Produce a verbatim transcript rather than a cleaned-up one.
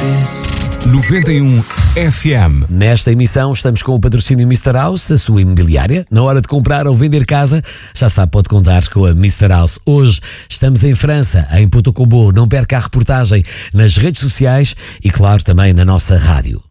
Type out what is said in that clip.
noventa e um F M. Nesta emissão estamos com o patrocínio mister House, a sua imobiliária. Na hora de comprar ou vender casa, já sabe, pode contar com a mister House. Hoje estamos em França, em Puto Combo. Não perca a reportagem nas redes sociais e, claro, também na nossa rádio.